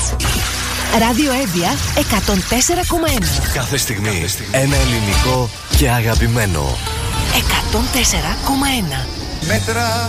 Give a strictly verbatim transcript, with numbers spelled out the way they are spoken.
Ράδιο Εύβοια εκατόν τέσσερα κόμμα ένα. Κάθε στιγμή ένα ελληνικό και αγαπημένο. εκατόν τέσσερα κόμμα ένα. Μέτρα